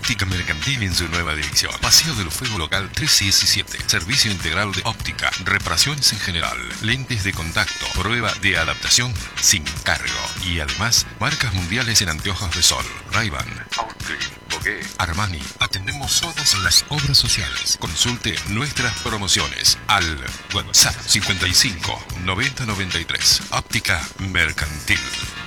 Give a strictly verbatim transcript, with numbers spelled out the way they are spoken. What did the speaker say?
Óptica Mercantil en su nueva dirección. Paseo de los Fuegos Local trescientos diecisiete. Servicio integral de óptica, reparaciones en general, lentes de contacto, prueba de adaptación sin cargo. Y además, marcas mundiales en anteojos de sol. Ray-Ban, Oakley, Bogué, Armani. Atendemos todas las obras sociales. Consulte nuestras promociones al WhatsApp cincuenta y cinco noventa noventa y tres. Óptica Mercantil.